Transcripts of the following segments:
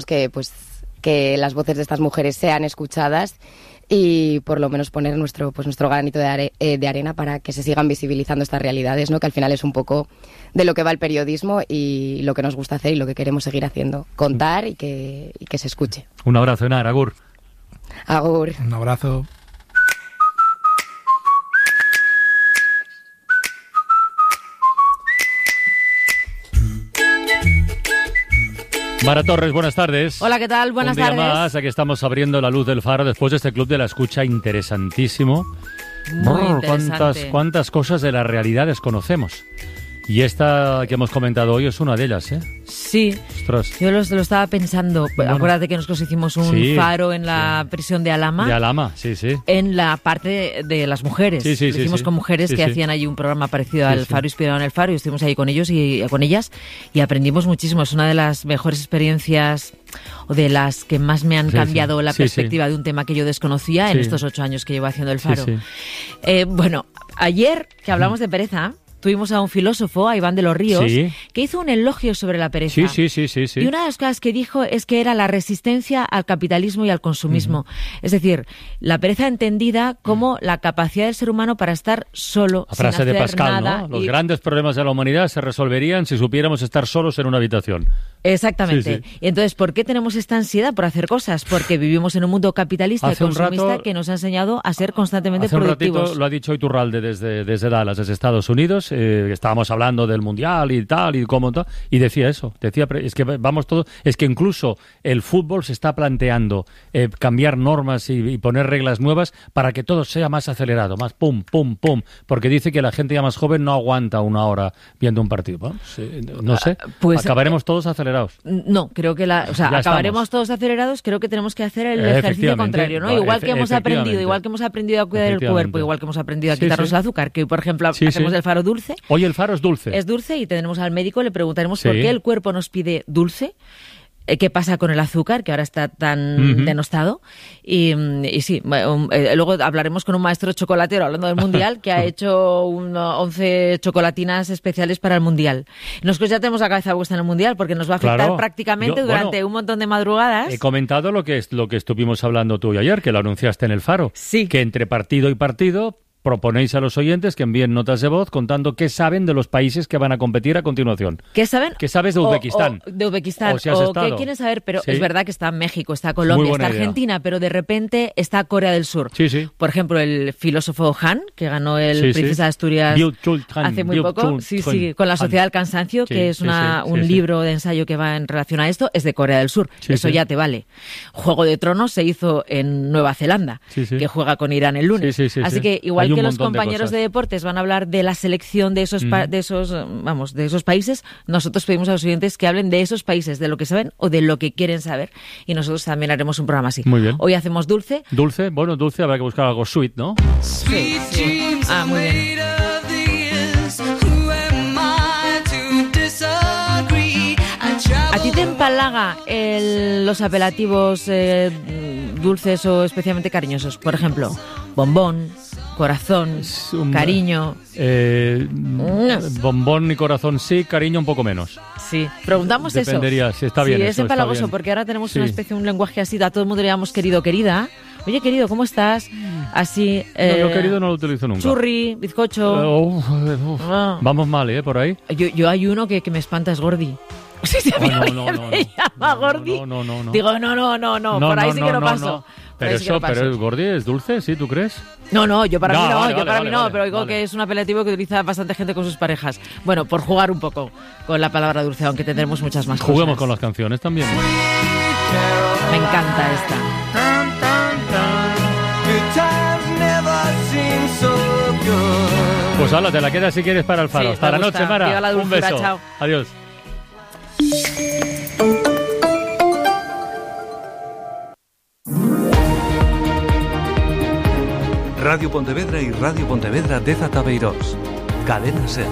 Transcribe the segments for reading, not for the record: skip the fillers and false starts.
que las voces de estas mujeres sean escuchadas y por lo menos poner nuestro granito de arena para que se sigan visibilizando estas realidades, ¿no? Que al final es un poco de lo que va el periodismo y lo que nos gusta hacer y lo que queremos seguir haciendo, contar y que se escuche. Un abrazo, Enar, agur. Agur. Un abrazo. Mara Torres, buenas tardes. Hola, ¿qué tal? Buenas tardes. Un día más, aquí estamos abriendo la luz del faro después de este Club de la Escucha interesantísimo. Muy interesante. ¿Cuántas cosas de la realidad desconocemos? Y esta que hemos comentado hoy es una de ellas, ¿eh? Sí, ostras. Yo lo estaba pensando. Bueno, acuérdate que nosotros hicimos un faro en la prisión de Alhama. De Alhama, sí. En la parte de las mujeres. Sí. Lo hicimos con mujeres que hacían allí un programa parecido al faro, inspirado en el faro, y estuvimos ahí con ellos y con ellas y aprendimos muchísimo. Es una de las mejores experiencias o de las que más me han cambiado la perspectiva de un tema que yo desconocía en estos 8 años que llevo haciendo el faro. Bueno, ayer que hablamos de pereza, tuvimos a un filósofo, a Iván de los Ríos, que hizo un elogio sobre la pereza. Sí. Y una de las cosas que dijo es que era la resistencia al capitalismo y al consumismo. Es decir, la pereza entendida como la capacidad del ser humano para estar solo, la frase sin hacer de Pascal, nada. ¿no? Los grandes problemas de la humanidad se resolverían si supiéramos estar solos en una habitación. Exactamente. Y entonces, ¿por qué tenemos esta ansiedad por hacer cosas? Porque vivimos en un mundo capitalista y consumista que nos ha enseñado a ser constantemente productivos. Un ratito lo ha dicho Iturralde desde Dallas, desde Estados Unidos. Estábamos hablando del Mundial y tal, y cómo tal, y decía eso. Es que vamos todos, es que incluso el fútbol se está planteando cambiar normas y poner reglas nuevas para que todo sea más acelerado, más pum, porque dice que la gente ya más joven no aguanta una hora viendo un partido. Bueno, no sé, acabaremos todos acelerados. No, creo que acabaremos todos acelerados. Creo que tenemos que hacer el ejercicio contrario, ¿no? Igual que hemos aprendido a cuidar el cuerpo, igual que hemos aprendido a quitarnos el azúcar, que hoy, por ejemplo, hacemos el faro dulce. Hoy el faro es dulce. Es dulce y tenemos al médico, le preguntaremos por qué el cuerpo nos pide dulce. ¿Qué pasa con el azúcar, que ahora está tan denostado? Y sí, luego hablaremos con un maestro chocolatero, hablando del Mundial, que ha hecho 11 chocolatinas especiales para el Mundial. Nosotros ya tenemos la cabeza puesta en el Mundial, porque nos va a afectar prácticamente durante un montón de madrugadas. He comentado lo que estuvimos hablando tú y ayer, que lo anunciaste en el faro. Sí. Que entre partido y partido proponéis a los oyentes que envíen notas de voz contando qué saben de los países que van a competir a continuación. ¿Qué saben? ¿Qué sabes de Uzbekistán? De Uzbekistán. O qué quieren saber, pero es verdad que está México, está Colombia, está Argentina, pero de repente está Corea del Sur. Sí. Por ejemplo, el filósofo Han, que ganó el Princesa de Asturias hace muy poco, con La Sociedad del Cansancio, que es un libro de ensayo que va en relación a esto, es de Corea del Sur. Eso ya te vale. Juego de Tronos se hizo en Nueva Zelanda, que juega con Irán el lunes. Así que igual que los compañeros de deportes van a hablar de la selección de esos países, nosotros pedimos a los oyentes que hablen de esos países, de lo que saben o de lo que quieren saber, y nosotros también haremos un programa así. Muy bien. Hoy hacemos dulce. Dulce, habrá que buscar algo sweet, ¿no? Sí. Muy bien. ¿A ti te empalaga los apelativos dulces o especialmente cariñosos? Por ejemplo, bombón, corazón, cariño. Bombón y corazón sí, cariño un poco menos. Sí, preguntamos eso. Dependería, si está bien. Sí, es empalagoso porque ahora tenemos una especie, un lenguaje así, a todo el mundo le llamamos querido, querida. Oye, querido, ¿cómo estás? Así. Yo querido no lo utilizo nunca. Churri, bizcocho. Vamos mal, por ahí. Yo hay uno que me espanta, es Gordi. Si me llama Gordi. No. Digo, no, por ahí sí que no paso. Pero Gordi es dulce, ¿sí? ¿Tú crees? No, yo para mí no, pero digo vale. Que es un apelativo que utiliza bastante gente con sus parejas. Bueno, por jugar un poco con la palabra dulce, aunque tendremos muchas más cosas. Juguemos con las canciones también. Me encanta esta. Pues hala, te la quedas si quieres para el faro. Hasta la noche, Mara. Un beso. Chao. Adiós. Radio Pontevedra y Radio Pontevedra Deza Tabeirós. Cadena SER.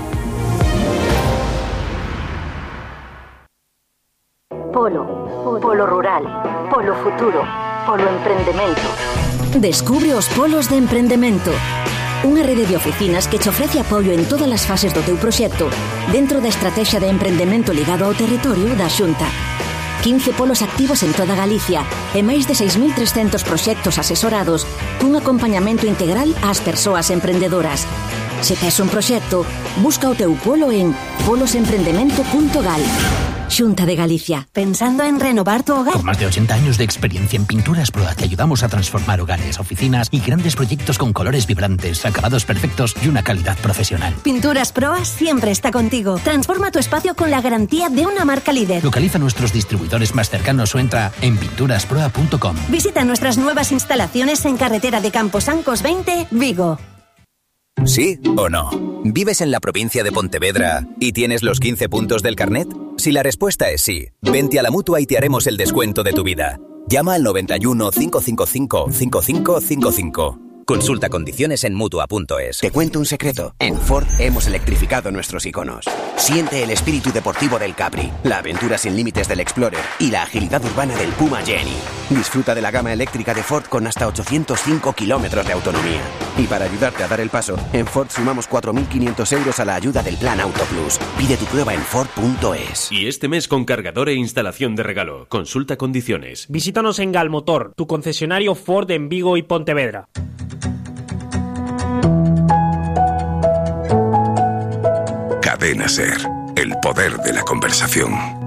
Polo rural, polo futuro, polo emprendemento. Descubre os polos de emprendemento. Unha rede de oficinas que te ofrece apoio en todas as fases do teu proxecto dentro da estrategia de emprendemento ligado ao territorio da Xunta. 15 polos activos en toda Galicia e máis de 6.300 proxectos asesorados cun acompañamento integral ás persoas emprendedoras. Se tes un proxecto, busca o teu polo en polosemprendemento.gal. Xunta de Galicia. ¿Pensando en renovar tu hogar? Con más de 80 años de experiencia en Pinturas Proa te ayudamos a transformar hogares, oficinas y grandes proyectos con colores vibrantes, acabados perfectos y una calidad profesional. Pinturas Proa siempre está contigo. Transforma tu espacio con la garantía de una marca líder. Localiza nuestros distribuidores más cercanos o entra en pinturasproa.com. Visita nuestras nuevas instalaciones en carretera de Camposancos 20, Vigo. ¿Sí o no? ¿Vives en la provincia de Pontevedra y tienes los 15 puntos del carnet? Si la respuesta es sí, vente a la Mutua y te haremos el descuento de tu vida. Llama al 91 555 5555. Consulta condiciones en Mutua.es. Te cuento un secreto. En Ford hemos electrificado nuestros iconos. Siente el espíritu deportivo del Capri, la aventura sin límites del Explorer y la agilidad urbana del Puma Jenny. Disfruta de la gama eléctrica de Ford con hasta 805 kilómetros de autonomía. Y para ayudarte a dar el paso, en Ford sumamos 4.500 euros a la ayuda del Plan Auto Plus. Pide tu prueba en Ford.es. Y este mes con cargador e instalación de regalo. Consulta condiciones. Visítanos en Galmotor, tu concesionario Ford en Vigo y Pontevedra. Cadena SER, el poder de la conversación.